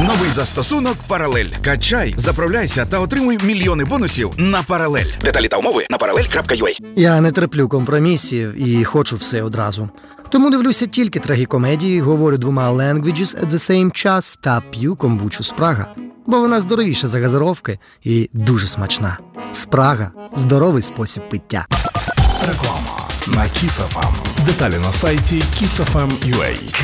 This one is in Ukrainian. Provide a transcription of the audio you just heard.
Новий застосунок «Паралель». Качай, заправляйся та отримуй мільйони бонусів на «Паралель». Деталі та умови на parallel.ua. Я не терплю компромісів і хочу все одразу. Тому дивлюся тільки трагікомедії, говорю 2 languages at the same час та п'ю комбучу Спрага. Бо вона здоровіша за газировки і дуже смачна. Спрага – здоровий спосіб пиття. Реклама на Kiss FM. Деталі на сайті kissfm.ua.